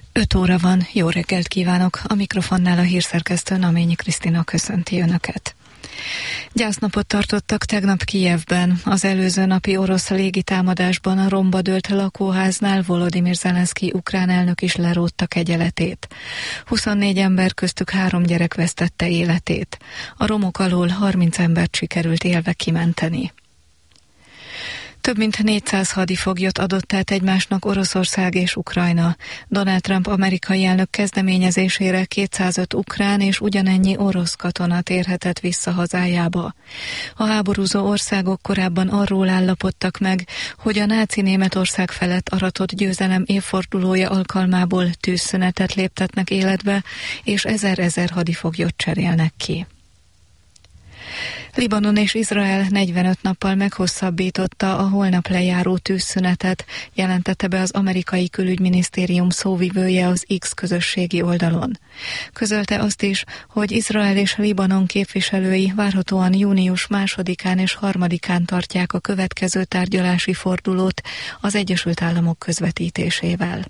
5 óra van, jó reggelt kívánok! A mikrofonnál a hírszerkesztő Naményi Krisztina köszönti Önöket. Gyásznapot tartottak tegnap Kijevben. Az előző napi orosz légitámadásban a romba dőlt lakóháznál Volodymyr Zelenszkij ukrán elnök is lerótta kegyeletét. 24 ember, köztük 3 gyerek vesztette életét. A romok alól 30 embert sikerült élve kimenteni. Több mint 400 hadifoglyot adott át egymásnak Oroszország és Ukrajna. Donald Trump amerikai elnök kezdeményezésére 205 ukrán és ugyanennyi orosz katona térhetett vissza hazájába. A háborúzó országok korábban arról állapodtak meg, hogy a náci Németország felett aratott győzelem évfordulója alkalmából tűzszünetet léptetnek életbe, és 1000 hadifoglyot cserélnek ki. Libanon és Izrael 45 nappal meghosszabbította a holnap lejáró tűzszünetet, jelentette be az amerikai külügyminisztérium szóvivője az X közösségi oldalon. Közölte azt is, hogy Izrael és Libanon képviselői várhatóan június 2-án és 3-án tartják a következő tárgyalási fordulót az Egyesült Államok közvetítésével.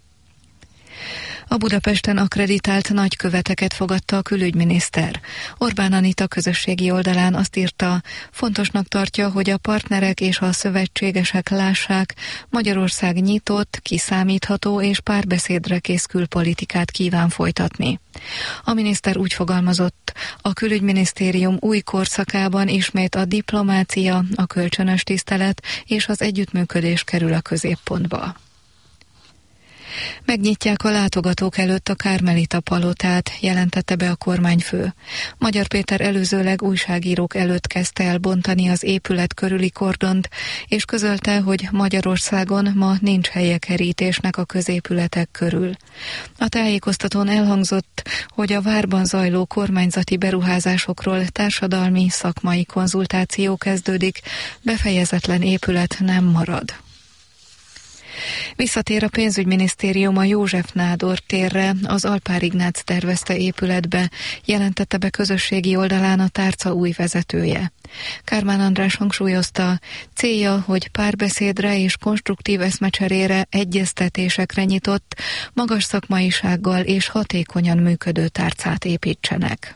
A Budapesten akkreditált nagyköveteket fogadta a külügyminiszter. Orbán Anita közösségi oldalán azt írta, fontosnak tartja, hogy a partnerek és a szövetségesek lássák, Magyarország nyitott, kiszámítható és párbeszédre kész külpolitikát kíván folytatni. A miniszter úgy fogalmazott, a külügyminisztérium új korszakában ismét a diplomácia, a kölcsönös tisztelet és az együttműködés kerül a középpontba. Megnyitják a látogatók előtt a Kármelita palotát, jelentette be a kormányfő. Magyar Péter előzőleg újságírók előtt kezdte el bontani az épület körüli kordont, és közölte, hogy Magyarországon ma nincs helye kerítésnek a középületek körül. A tájékoztatón elhangzott, hogy a várban zajló kormányzati beruházásokról társadalmi, szakmai konzultáció kezdődik, befejezetlen épület nem marad. Visszatér a pénzügyminisztérium a József Nádor térre, az Alpár Ignác tervezte épületbe, jelentette be közösségi oldalán a tárca új vezetője. Kármán András hangsúlyozta, célja, hogy párbeszédre és konstruktív eszmecserére, egyeztetésekre nyitott, magas szakmaisággal és hatékonyan működő tárcát építsenek.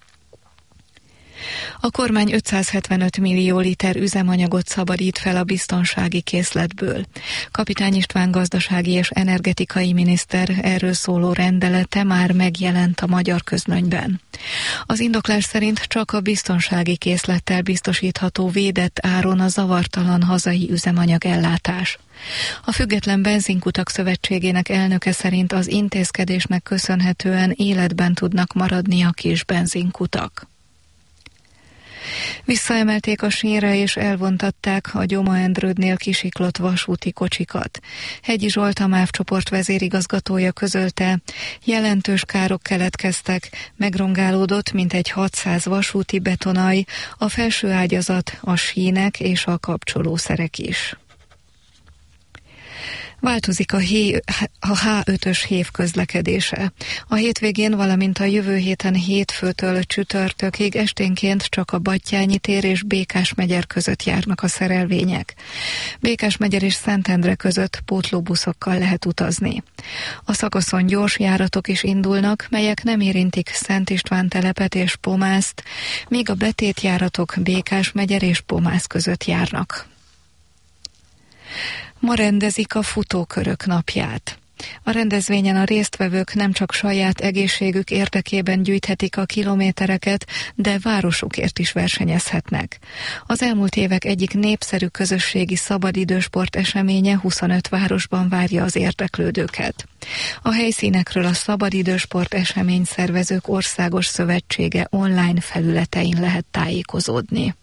A kormány 575 millió liter üzemanyagot szabadít fel a biztonsági készletből. Kapitány István gazdasági és energetikai miniszter erről szóló rendelete már megjelent a magyar közlönyben. Az indoklás szerint csak a biztonsági készlettel biztosítható védett áron a zavartalan hazai üzemanyagellátás. A Független Benzinkutak Szövetségének elnöke szerint az intézkedésnek köszönhetően életben tudnak maradni a kis benzinkutak. Visszaemelték a sínre és elvontatták a Gyoma-Endrődnél kisiklott vasúti kocsikat. Hegyi Zsolt, a MÁV csoport vezérigazgatója közölte, jelentős károk keletkeztek, megrongálódott mintegy 600 vasúti betonaj, a felső ágyazat, a sínek és a kapcsolószerek is. Változik a H5-ös hév közlekedése. A hétvégén, valamint a jövő héten hétfőtől csütörtökig esténként csak a Battyányi tér és Békásmegyer között járnak a szerelvények. Békásmegyer és Szentendre között pótlóbuszokkal lehet utazni. A szakaszon gyors járatok is indulnak, melyek nem érintik Szent István telepet és Pomászt, míg a betétjáratok Békásmegyer és Pomász között járnak. Ma rendezik a futókörök napját. A rendezvényen a résztvevők nem csak saját egészségük érdekében gyűjthetik a kilométereket, de városukért is versenyezhetnek. Az elmúlt évek egyik népszerű közösségi szabadidősport eseménye 25 városban várja az érdeklődőket. A helyszínekről a Szabadidősport esemény szervezők országos szövetsége online felületein lehet tájékozódni.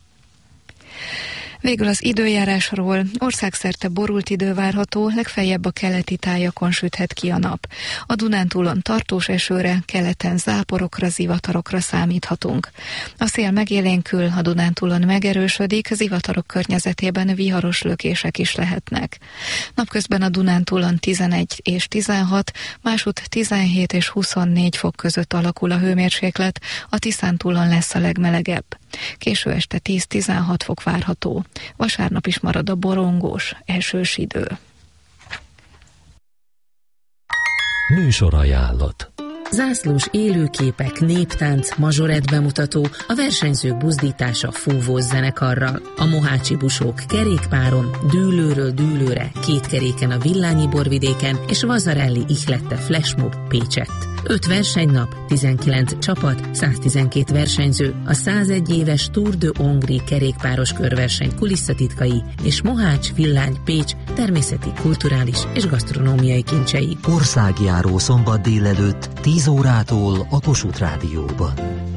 Végül az időjárásról. Országszerte borult idő várható, legfeljebb a keleti tájakon süthet ki a nap. A Dunántúlon tartós esőre, keleten záporokra, zivatarokra számíthatunk. A szél megélénkül, a Dunántúlon megerősödik, zivatarok környezetében viharos lökések is lehetnek. Napközben a Dunántúlon 11 és 16, másút 17 és 24 fok között alakul a hőmérséklet, a Tiszántúlon lesz a legmelegebb. Késő este 10-16 fok várható. Vasárnap is marad a borongós, esős idő. Műsorajánlat. Zászlós élőképek, néptánc, mazsorett bemutató, a versenyzők buzdítása fúvós zenekarral, a mohácsi busók kerékpáron, dűlőről dűlőre, kétkeréken a Villányi borvidéken és Vazarelli Ihlette flashmob Pécsett. 5 versenynap, 19 csapat, 112 versenyző, a 101 éves Tour de Hongrie kerékpáros körverseny kulisszatitkai és Mohács, Villány, Pécs természeti, kulturális és gasztronómiai kincsei. Országjáró szombat délelőtt 10 órától a Kossuth Rádióban.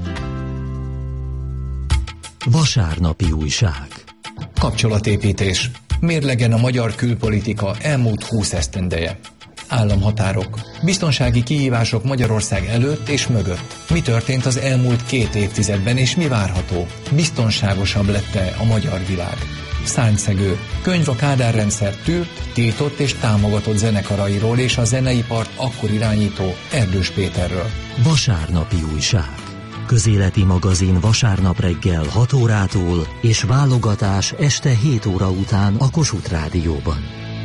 Vasárnapi újság. Kapcsolatépítés. Mérlegen a magyar külpolitika elmúlt 20 esztendeje. Államhatárok. Biztonsági kihívások Magyarország előtt és mögött. Mi történt az elmúlt 2 évtizedben és mi várható? Biztonságosabb lett-e a magyar világ? Szárnyszegő. Könyv a Kádár rendszer tűrt, tiltott és támogatott zenekarairól és a zeneipart akkor irányító Erdős Péterről. Vasárnapi újság. Közéleti magazin vasárnap reggel 6 órától és válogatás este 7 óra után a Kossuth Rádióban.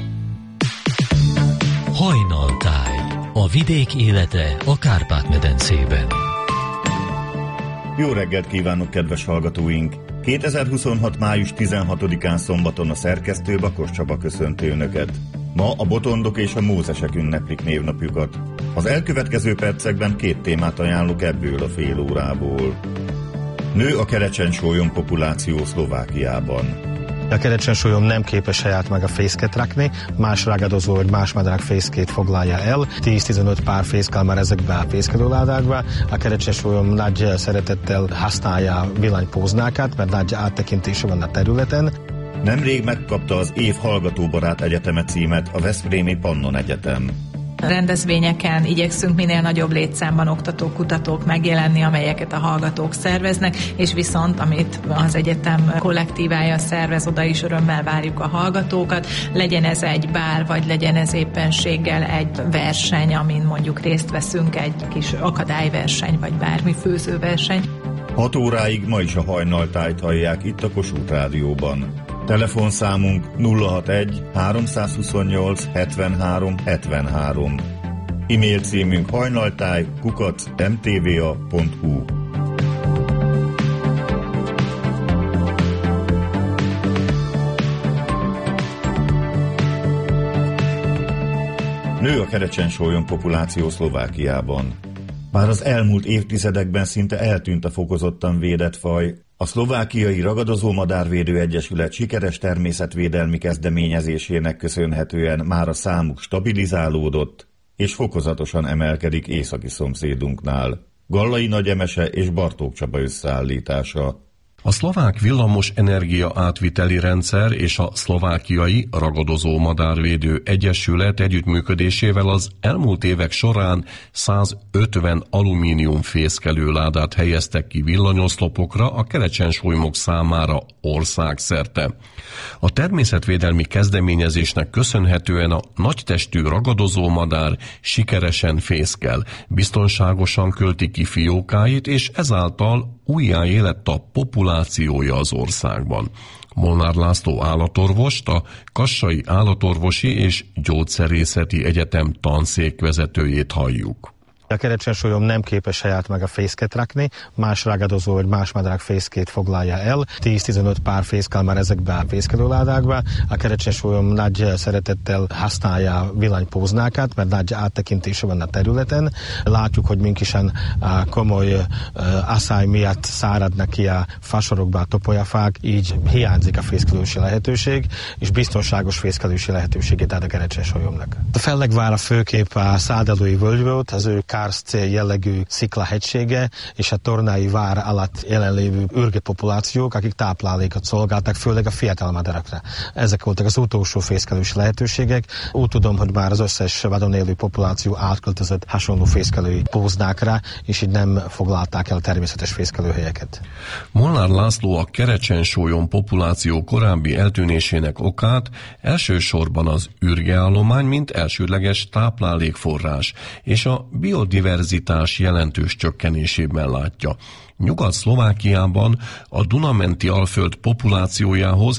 Hajnaltáj. A vidék élete a Kárpát-medencében. Jó reggelt kívánok, kedves hallgatóink! 2026. május 16-án szombaton a szerkesztő Bakos Csaba köszönti Önöket. Ma a botondok és a mózesek ünneplik névnapjukat. Az elkövetkező percekben 2 témát ajánlok ebből a fél órából. Nő a kerecsenssólyom populáció Szlovákiában. A kerecsenssólyom nem képes saját meg a fészket rakni, más ragadozó vagy más madarak fészkét foglalja el. 10-15 pár fészkel már ezekbe a fészkelőládákba. A kerecsenssólyom nagy szeretettel használja villanypóznákat, mert nagy áttekintése van a területen. Nemrég megkapta az év hallgatóbarát egyeteme címet a Veszprémi Pannon Egyetem. Rendezvényeken igyekszünk minél nagyobb létszámban oktatók, kutatók megjelenni, amelyeket a hallgatók szerveznek, és viszont, amit az egyetem kollektívája szervez, oda is örömmel várjuk a hallgatókat. Legyen ez egy bál, vagy legyen ez éppenséggel egy verseny, amin mondjuk részt veszünk, egy kis akadályverseny, vagy bármi főzőverseny. 6 óráig ma is a hajnaltájt hallják itt a Kossuth Rádióban. Telefonszámunk 061 328 73 73. E-mail címünk hajnaltáj@mtva.hu. Nő a kerecsenssólyom populáció Szlovákiában. Bár az elmúlt évtizedekben szinte eltűnt a fokozottan védett faj, a Szlovákiai Ragadozó Madárvédő Egyesület sikeres természetvédelmi kezdeményezésének köszönhetően már a számuk stabilizálódott, és fokozatosan emelkedik északi szomszédunknál. Gallai Nagy Emese és Bartók Csaba összeállítása. A szlovák villamos energia átviteli rendszer és a szlovákiai Ragadozó Madárvédő Egyesület együttműködésével az elmúlt évek során 150 alumínium fészkelőládát helyeztek ki villanyoszlopokra a kerecsenssólymok számára országszerte. A természetvédelmi kezdeményezésnek köszönhetően a nagytestű ragadozó madár sikeresen fészkel, biztonságosan költi ki fiókáit, és ezáltal újjáélett a populációja az országban. Molnár László állatorvost, a Kassai Állatorvosi és Gyógyszerészeti Egyetem tanszékvezetőjét halljuk. A kerecsenssólyom nem képes saját meg a fészket rakni, más ragadozó vagy más madarak fészkét foglalja el. 10-15 pár fészkel már ezekbe a fészkelőládákba. A kerecsenssólyom nagy szeretettel használja villanypóznákat, mert nagy áttekintése van a területen. Látjuk, hogy minkisen komoly asszály miatt száradnak ki a fasorokba a topolyafák, így hiányzik a fészkelési lehetőség, és biztonságos fészkelési lehetőségét ad a kerecsenssólyomnak. A Fellegvár főképp a Szádelői völgy volt, az ő karst jellegű sziklahegysége és a Tornai vár alatt jelenlévő ürge populációk, akik táplálékot szolgáltak, főleg a fiatal madarakra. Ezek voltak az utolsó fészkelési lehetőségek. Úgy tudom, hogy már az összes vadon élő populáció átköltözött hasonló fészkelői póznákra, és így nem foglalták el természetes fészkelőhelyeket. Molnár László a kerecsenssólyom populáció korábbi eltűnésének okát elsősorban az ürgeállomány, mint elsődleges táplálékforrás, és a biodiverzitás jelentős csökkenésében látja. Nyugat-Szlovákiában a Duna-menti alföld populációjához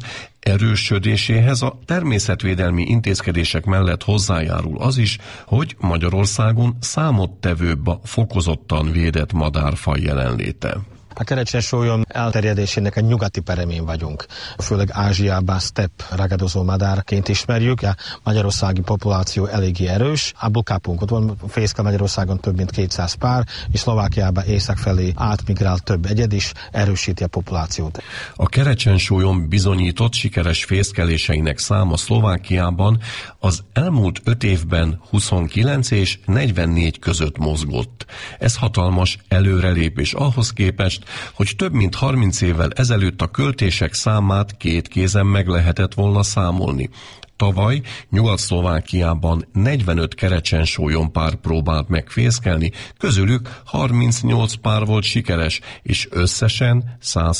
erősödéséhez a természetvédelmi intézkedések mellett hozzájárul az is, hogy Magyarországon számottevőbb a fokozottan védett madárfaj jelenléte. A kerecsen-sólyom elterjedésének a nyugati peremén vagyunk. Főleg Ázsiában steppe ragadozó madárként ismerjük. A magyarországi populáció eléggé erős. Abból kapunk. Ott van fészke Magyarországon több mint 200 pár, és Szlovákiában észak felé átmigrál több egyed is, erősíti a populációt. A kerecsen-sólyom bizonyított sikeres fészkeléseinek száma Szlovákiában az elmúlt 5 évben 29 és 44 között mozgott. Ez hatalmas előrelépés ahhoz képest, hogy több mint 30 évvel ezelőtt a költések számát 2 kézen meg lehetett volna számolni. Tavaly Nyugat-Szlovákiában 45 kerecsen-sólyom pár próbált megfészkelni, közülük 38 pár volt sikeres, és összesen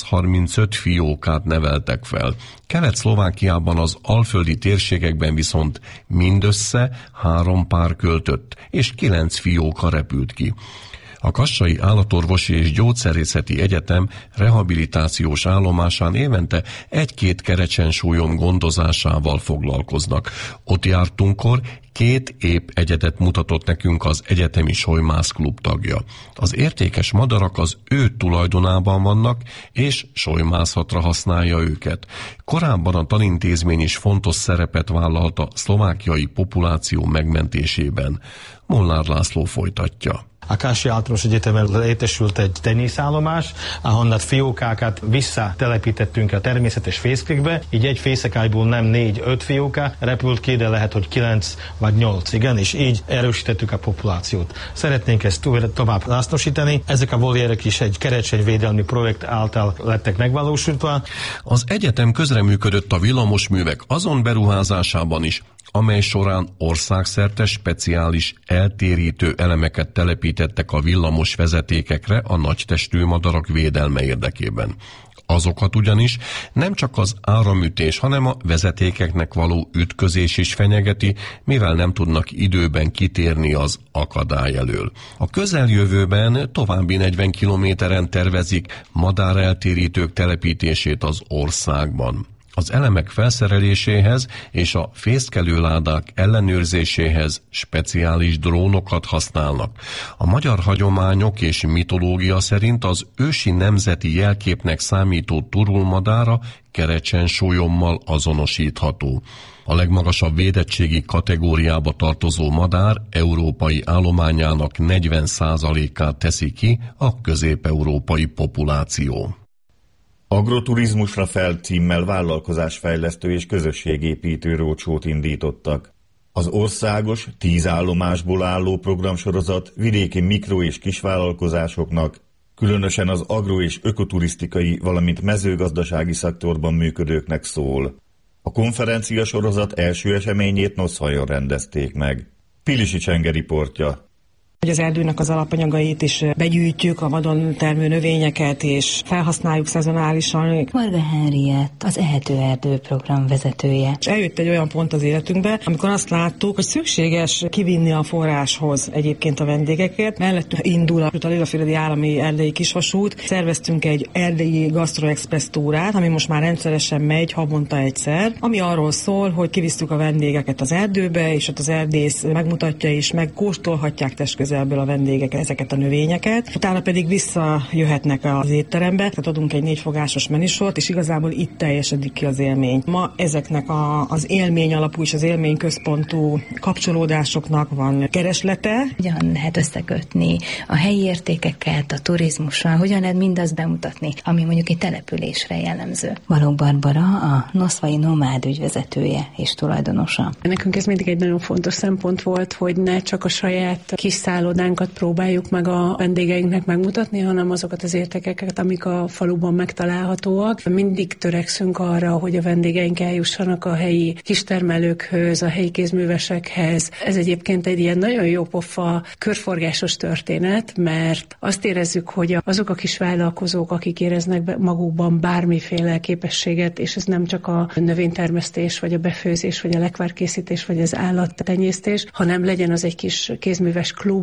135 fiókát neveltek fel. Kelet-Szlovákiában az alföldi térségekben viszont mindössze 3 pár költött, és 9 fióka repült ki. A Kassai Állatorvosi és Gyógyszerészeti Egyetem rehabilitációs állomásán évente 1-2 kerecsen-sólyom gondozásával foglalkoznak. Ott jártunkkor 2 épp egyedet mutatott nekünk az Egyetemi Solymászklub tagja. Az értékes madarak az ő tulajdonában vannak, és solymászatra használja őket. Korábban a tanintézmény is fontos szerepet vállalt a szlovákiai populáció megmentésében. Molnár László folytatja. A Kassai Általános Egyetemen létesült egy teniszállomás, ahonnan fiókákat visszatelepítettünk a természetes fészkékbe, így egy fészekályból nem 4-5 fióka repült ki, de lehet, hogy 9 vagy 8, igen, és így erősítettük a populációt. Szeretnénk ezt tovább hasznosítani. Ezek a volérek is egy kerecsenvédelmi projekt által lettek megvalósítva. Az egyetem közreműködött a villamosművek azon beruházásában is, amely során országszerte speciális eltérítő elemeket telepítettek a villamos vezetékekre a nagytestű madarak védelme érdekében. Azokat ugyanis nem csak az áramütés, hanem a vezetékeknek való ütközés is fenyegeti, mivel nem tudnak időben kitérni az akadály elől. A közeljövőben további 40 kilométeren tervezik madáreltérítők telepítését az országban. Az elemek felszereléséhez és a fészkelőládák ellenőrzéséhez speciális drónokat használnak. A magyar hagyományok és mitológia szerint az ősi nemzeti jelképnek számító turulmadára kerecsen-sólyommal azonosítható. A legmagasabb védettségi kategóriába tartozó madár európai állományának 40%-át teszi ki a közép-európai populáció. Agroturizmusra felt címmel vállalkozásfejlesztő és közösségépítő rócsót indítottak. Az országos 10 állomásból álló programsorozat vidéki mikro- és kisvállalkozásoknak, különösen az agro- és ökoturisztikai, valamint mezőgazdasági szektorban működőknek szól. A konferencia sorozat első eseményét Noszhajon rendezték meg. Pilisi Csenge riportja. Hogy az erdőnek az alapanyagait is begyűjtjük, a vadon termő növényeket, és felhasználjuk szezonálisan. Marga Henriett, az Ehető Erdő program vezetője. És eljött egy olyan pont az életünkbe, amikor azt láttuk, hogy szükséges kivinni a forráshoz egyébként a vendégeket. Mellettünk indul a Lillafüredi Állami Erdei Kisvasút. Szerveztünk egy erdei gasztroexpressz túrát, ami most már rendszeresen megy, havonta egyszer, ami arról szól, hogy kivisztük a vendégeket az erdőbe, és ott az erdész megmutatja és megkóstolhatják testközelből a vendégek ezeket a növényeket. Utána pedig visszajöhetnek az étterembe, tehát adunk egy 4 fogásos menüsort, és igazából itt teljesedik ki az élmény. Ma ezeknek az élmény alapú és az élmény központú kapcsolódásoknak van kereslete. Hogyan lehet összekötni a helyi értékeket, a turizmussal, hogyan lehet mindazt bemutatni, ami mondjuk egy településre jellemző. Balogh Barbara, a Noszvai Nomád ügyvezetője és tulajdonosa. Nekünk ez mindig egy nagyon fontos szempont volt, hogy ne csak a saját kis szállodánkat próbáljuk meg a vendégeinknek megmutatni, hanem azokat az értékeket, amik a faluban megtalálhatóak. Mindig törekszünk arra, hogy a vendégeink eljussanak a helyi kistermelőkhöz, a helyi kézművesekhez. Ez egyébként egy ilyen nagyon jó pofa, körforgásos történet, mert azt érezzük, hogy azok a kis vállalkozók, akik éreznek magukban bármiféle képességet, és ez nem csak a növénytermesztés, vagy a befőzés, vagy a lekvárkészítés, vagy az állattenyésztés, hanem legyen az egy kis kézműves klub,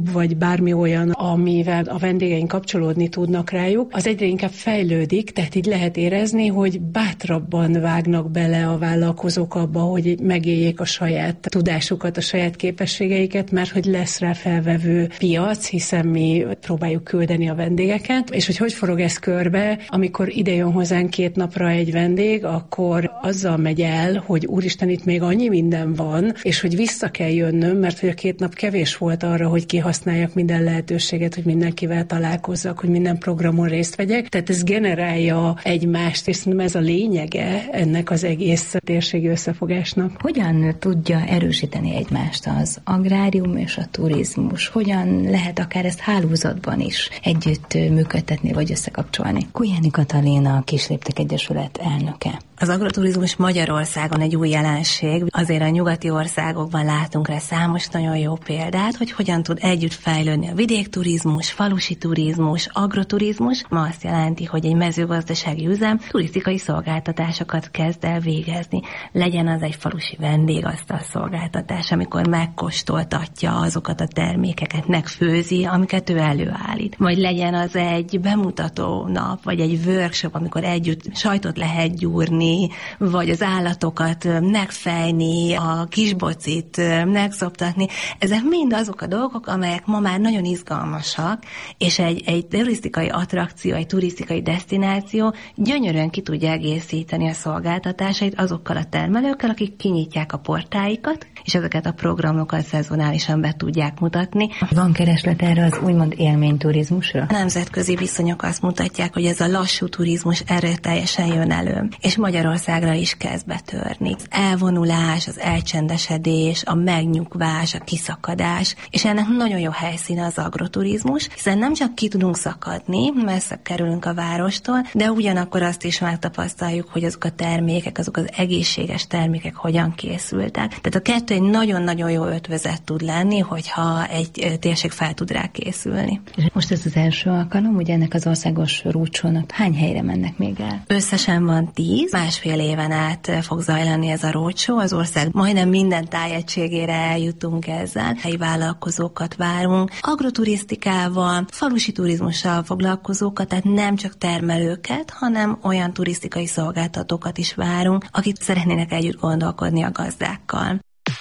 YouTube, vagy bármi olyan, amivel a vendégeink kapcsolódni tudnak rájuk, az egyre inkább fejlődik, tehát így lehet érezni, hogy bátrabban vágnak bele a vállalkozók abba, hogy megéljék a saját tudásukat, a saját képességeiket, mert hogy lesz rá felvevő piac, hiszen mi próbáljuk küldeni a vendégeket, és hogy forog ez körbe, amikor ide jön hozzánk 2 napra egy vendég, akkor azzal megy el, hogy úristen, itt még annyi minden van, és hogy vissza kell jönnöm, mert hogy a 2 nap kevés volt arra, hogy kihasználjak minden lehetőséget, hogy mindenkivel találkozzak, hogy minden programon részt vegyek. Tehát ez generálja egymást, és szerintem ez a lényege ennek az egész térségi összefogásnak. Hogyan tudja erősíteni egymást az agrárium és a turizmus? Hogyan lehet akár ezt hálózatban is együtt működtetni vagy összekapcsolni? Kujjáni Katalina, a Kisléptek Egyesület elnöke. Az agroturizmus Magyarországon egy új jelenség. Azért a nyugati országokban látunk rá számos nagyon jó példát, hogy hogyan tud együtt fejlődni a vidékturizmus, falusi turizmus, agroturizmus. Ma azt jelenti, hogy egy mezőgazdasági üzem turisztikai szolgáltatásokat kezd el végezni. Legyen az egy falusi vendégasztal szolgáltatás, amikor megkóstoltatja azokat a termékeket, megfőzi, amiket ő előállít. Vagy legyen az egy bemutató nap, vagy egy workshop, amikor együtt sajtot lehet gyúrni, vagy az állatokat megfejni, a kisbocit megszoptatni. Ezek mind azok a dolgok, amelyek ma már nagyon izgalmasak, és egy turisztikai attrakció, egy turisztikai desztináció gyönyörűen ki tudja egészíteni a szolgáltatásait azokkal a termelőkkel, akik kinyitják a portáikat, és ezeket a programokat szezonálisan be tudják mutatni. Van kereslet erre az úgymond élményturizmusra? A nemzetközi viszonyok azt mutatják, hogy ez a lassú turizmus erőteljesen jön elő, és Magyarországra is kezd betörni. Az elvonulás, az elcsendesedés, a megnyugvás, a kiszakadás, és ennek nagyon jó helyszíne az agroturizmus, hiszen nem csak ki tudunk szakadni, messze kerülünk a várostól, de ugyanakkor azt is megtapasztaljuk, hogy azok a termékek, azok az egészséges termékek hogyan készültek. Tehát a kettő egy nagyon-nagyon jó ötvözet tud lenni, hogyha egy térség fel tud rá készülni. Most ez az első alkalom, ugye ennek az országos roadshow-nak hány helyre mennek még el? Összesen van 10, másfél éven át fog zajlani ez a roadshow. Az ország majdnem minden tájegységére eljutunk ezzel. Helyi vállalkozókat várunk, agroturisztikával, falusi turizmussal foglalkozókat, tehát nem csak termelőket, hanem olyan turisztikai szolgáltatókat is várunk, akik szeretnének együtt gondolkodni a gazdákkal.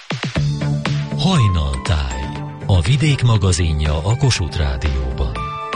Hajnaltáj, a Vidék magazinja a Kossuth Rádióban.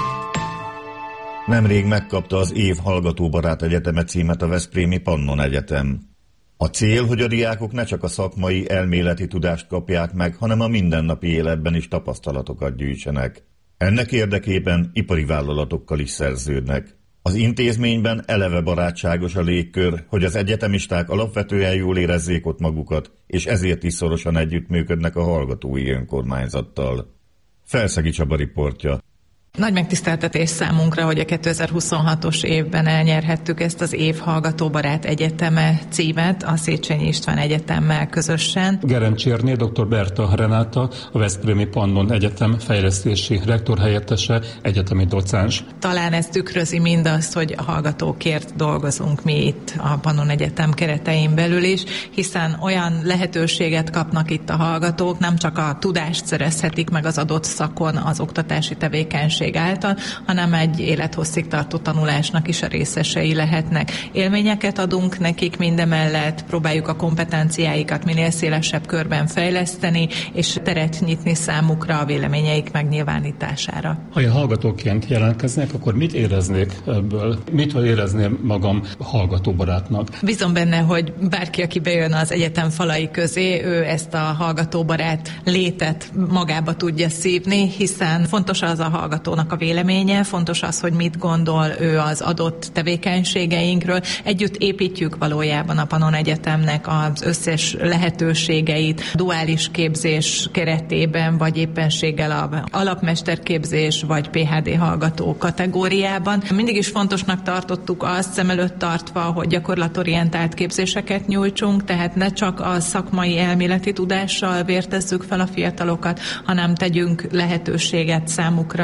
Nemrég megkapta az év hallgatóbarát egyeteme címet a Veszprémi Pannon Egyetem. A cél, hogy a diákok ne csak a szakmai, elméleti tudást kapják meg, hanem a mindennapi életben is tapasztalatokat gyűjtsenek. Ennek érdekében ipari vállalatokkal is szerződnek. Az intézményben eleve barátságos a légkör, hogy az egyetemisták alapvetően jól érezzék ott magukat, és ezért is szorosan együttműködnek a hallgatói önkormányzattal. Felszegi Csaba riportja. Nagy megtiszteltetés számunkra, hogy a 2026-os évben elnyerhettük ezt az év hallgatóbarát egyeteme címet a Széchenyi István Egyetemmel közösen. Gerencsérné dr. Berta Renáta, a Veszprémi Pannon Egyetem fejlesztési rektorhelyettese, egyetemi docens. Talán ez tükrözi mindazt, hogy a hallgatókért dolgozunk mi itt a Pannon Egyetem keretein belül is, hiszen olyan lehetőséget kapnak itt a hallgatók, nem csak a tudást szerezhetik meg az adott szakon az oktatási tevékenység által, hanem egy élethosszig tartó tanulásnak is a részesei lehetnek. Élményeket adunk nekik mindemellett, próbáljuk a kompetenciáikat minél szélesebb körben fejleszteni, és teret nyitni számukra a véleményeik megnyilvánítására. Ha én hallgatóként jelentkeznek, akkor mit éreznék ebből? Mitől érezném magam hallgatóbarátnak? Bízom benne, hogy bárki, aki bejön az egyetem falai közé, ő ezt a hallgatóbarát létet magába tudja szívni, hiszen fontos az a hallgatónak a véleménye, fontos az, hogy mit gondol ő az adott tevékenységeinkről. Együtt építjük valójában a Pannon Egyetemnek az összes lehetőségeit, duális képzés keretében, vagy éppenséggel a alapmesterképzés, vagy PhD hallgató kategóriában. Mindig is fontosnak tartottuk azt, szem előtt tartva, hogy gyakorlatorientált képzéseket nyújtsunk, tehát ne csak a szakmai elméleti tudással vértezzük fel a fiatalokat, hanem tegyünk lehetőséget számukra, hogy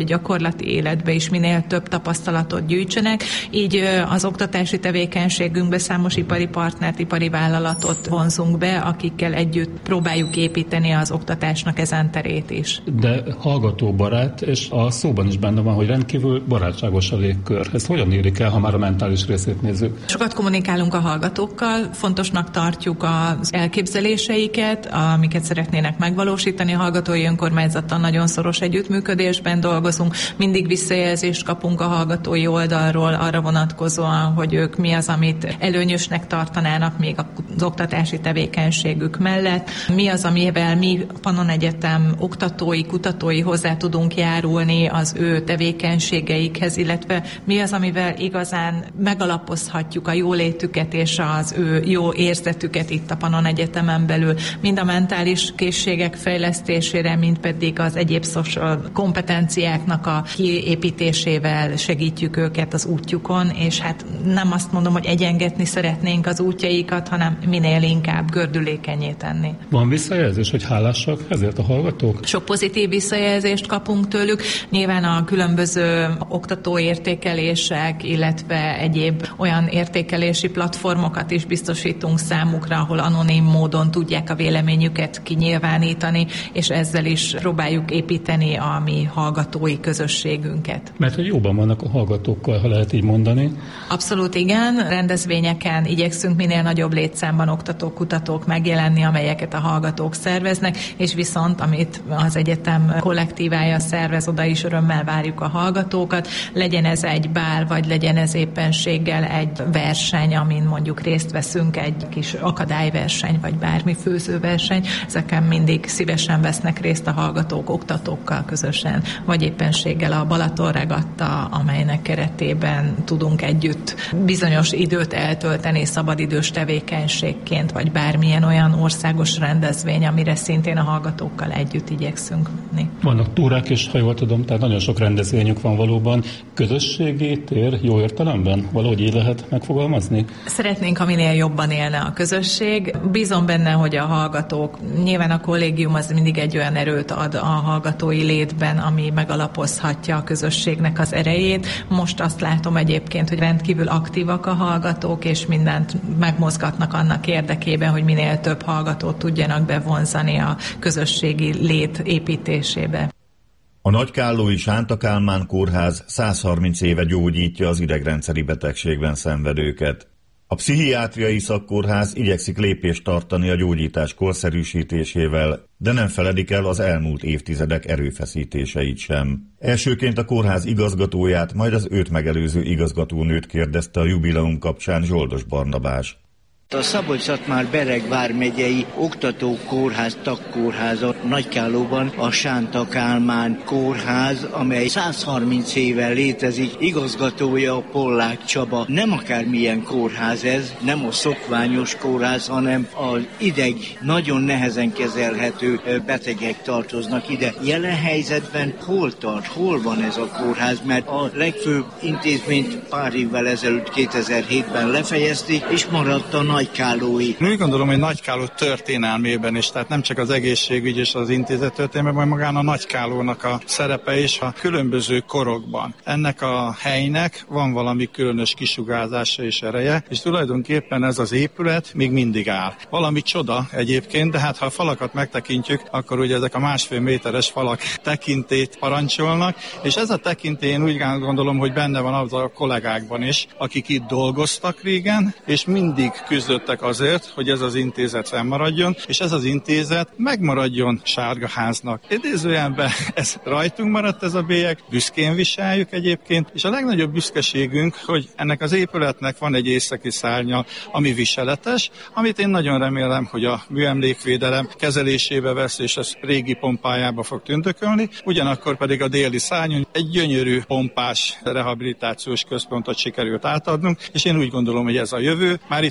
gyakorlati életbe is minél több tapasztalatot gyűjtsenek. Így az oktatási tevékenységünkbe számos ipari partnert, ipari vállalatot vonzunk be, akikkel együtt próbáljuk építeni az oktatásnak ezen terét is. De hallgatóbarát, és a szóban is benne van, hogy rendkívül barátságos a légkör. Ezt hogyan érik el, ha már a mentális részét nézzük? Sokat kommunikálunk a hallgatókkal, fontosnak tartjuk az elképzeléseiket, amiket szeretnének megvalósítani. A hallgatói önkormányzattal nagyon szoros együttműködésben dolgozunk, mindig visszajelzést kapunk a hallgatói oldalról arra vonatkozóan, hogy ők mi az, amit előnyösnek tartanának még az oktatási tevékenységük mellett, mi az, amivel mi Pannon Egyetem oktatói, kutatói hozzá tudunk járulni az ő tevékenységeikhez, illetve mi az, amivel igazán megalapozhatjuk a jólétüket és az ő jó érzetüket itt a Pannon Egyetemen belül, mind a mentális készségek fejlesztésére, mind pedig az egyéb social kompetenciáknak a kiépítésével segítjük őket az útjukon, és hát nem azt mondom, hogy egyengetni szeretnénk az útjaikat, hanem minél inkább gördülékenyé tenni. Van visszajelzés, hogy hálásak ezért a hallgatók? Sok pozitív visszajelzést kapunk tőlük. Nyilván a különböző oktatóértékelések, illetve egyéb olyan értékelési platformokat is biztosítunk számukra, ahol anonim módon tudják a véleményüket kinyilvánítani, és ezzel is próbáljuk építeni a mi hallgatói közösségünket. Mert hogy jóban vannak a hallgatókkal, ha lehet így mondani? Abszolút igen. Rendezvényeken igyekszünk minél nagyobb létszámban oktatók, kutatók megjelenni, amelyeket a hallgatók szerveznek, és viszont, amit az egyetem kollektívája szervez, oda is örömmel várjuk a hallgatókat. Legyen ez egy bál, vagy legyen ez éppenséggel egy verseny, amin mondjuk részt veszünk, egy kis akadályverseny, vagy bármi főzőverseny. Ezeken mindig szívesen vesznek részt a hallgatók oktatókkal közösen, vagy éppenséggel a Balaton regatta, amelynek keretében tudunk együtt bizonyos időt eltölteni szabadidős tevékenységként, vagy bármilyen olyan országos rendezvény, amire szintén a hallgatókkal együtt igyekszünk menni. Vannak túrák is, ha jól tudom, tehát nagyon sok rendezvényük van valóban. Közösségi tér jó értelemben? Valahogy így lehet megfogalmazni? Szeretnénk, ha minél jobban élne a közösség. Bízom benne, hogy a hallgatók, nyilván a kollégium az mindig egy olyan erőt ad a hallgatói létben, ami megalapozhatja a közösségnek az erejét. Most azt látom egyébként, hogy rendkívül aktívak a hallgatók, és mindent megmozgatnak annak érdekében, hogy minél több hallgatót tudjanak bevonzani a közösségi lét építésébe. A Nagykállói Sánta Kálmán Kórház 130 éve gyógyítja az idegrendszeri betegségben szenvedőket. A pszichiátriai szakkórház igyekszik lépést tartani a gyógyítás korszerűsítésével, de nem feledik el az elmúlt évtizedek erőfeszítéseit sem. Elsőként a kórház igazgatóját, majd az őt megelőző igazgatónőt kérdezte a jubileum kapcsán Zsoldos Barnabás. A Szabolcs-Szatmár-Bereg vármegyei oktatókórház, tagkórháza Nagykállóban a Sánta Kálmán Kórház, amely 130 éve létezik, igazgatója a Pollák Csaba. Nem akármilyen kórház ez, nem a szokványos kórház, hanem az ideg nagyon nehezen kezelhető betegek tartoznak ide. Jelen helyzetben hol tart, hol van ez a kórház, mert a legfőbb intézményt pár évvel ezelőtt 2007-ben lefejezték, és maradt a Nagykállói. Úgy gondolom, hogy Nagykálló történelmében is, tehát nem csak az egészségügy és az intézet történelmében, hanem magán a Nagykállónak a szerepe is a különböző korokban. Ennek a helynek van valami különös kisugárzása és ereje, és tulajdonképpen ez az épület még mindig áll. Valami csoda egyébként, de hát ha a falakat megtekintjük, akkor ugye ezek a 1,5 méteres falak tekintét parancsolnak, és ez a tekintély, én úgy gondolom, hogy benne van az a kollégákban is, akik itt dolgoztak régen, és mindig küzdöttek azért, hogy ez az intézet fennmaradjon, és ez az intézet megmaradjon Sárgaháznak. Idézőjelben ez rajtunk maradt ez a bélyeg, büszkén viseljük egyébként, és a legnagyobb büszkeségünk, hogy ennek az épületnek van egy északi szárnya, ami viseletes, amit én nagyon remélem, hogy a műemlékvédelem kezelésébe vesz, és ez régi pompájába fog tündökölni, ugyanakkor pedig a déli szárnyon egy gyönyörű pompás rehabilitációs központot sikerült átadnunk, és én úgy gondolom, hogy ez a jövő. Már itt van a digitális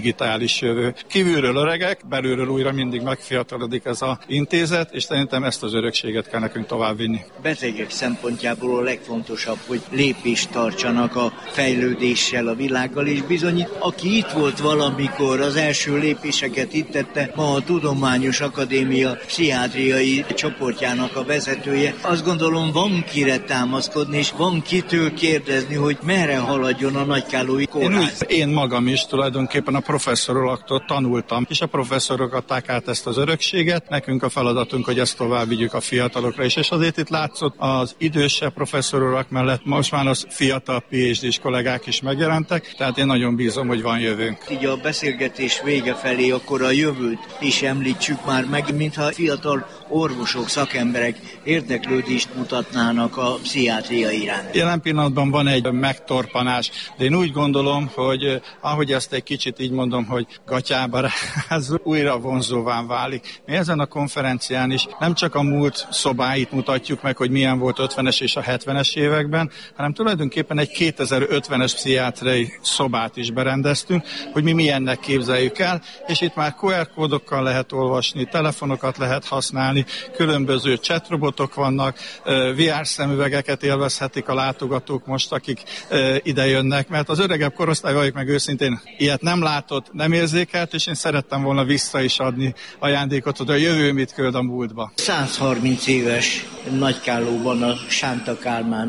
digitális jövő. Kívülről öregek, belülről újra mindig megfiatalodik ez az intézet, és szerintem ezt az örökséget kell nekünk továbbvinni. Betegek szempontjából a legfontosabb, hogy lépést tartsanak a fejlődéssel, a világgal, és bizony, aki itt volt valamikor, az első lépéseket itt tette, ma a Tudományos Akadémia pszichiátriai csoportjának a vezetője. Azt gondolom, van kire támaszkodni, és van kitől kérdezni, hogy merre haladjon a Nagykállói Kórház. Én magam is tulajdonképpen a professzoroktól tanultam, és a professzorok adták át ezt az örökséget. Nekünk a feladatunk, hogy ezt tovább vigyük a fiatalokra is, és azért itt látszott az idősebb professzorok mellett most már az fiatal PhD-s kollégák is megjelentek, tehát én nagyon bízom, hogy van jövőnk. Így a beszélgetés vége felé akkor a jövőt is említsük már meg, mintha fiatal orvosok, szakemberek érdeklődést mutatnának a pszichiátria iránt. Jelen pillanatban van egy megtorpanás, de én úgy gondolom, hogy ahogy ezt egy kicsit így mondom, hogy gatyába ráz, újra vonzóvá válik. Mi ezen a konferencián is nem csak a múlt szobáit mutatjuk meg, hogy milyen volt 50-es és a 70-es években, hanem tulajdonképpen egy 2050-es pszichiátriai szobát is berendeztünk, hogy mi milyennek képzeljük el, és itt már QR kódokkal lehet olvasni, telefonokat lehet használni, különböző chatrobotok vannak, VR szemüvegeket élvezhetik a látogatók most, akik ide jönnek, mert az öregebb korosztály, vagyok meg őszintén, ilyet nem látott, nem érzékelt, és én szerettem volna vissza is adni ajándékot, hogy a jövő mit köld a múltba. 130 éves Nagykállóban a Sánta Kálmán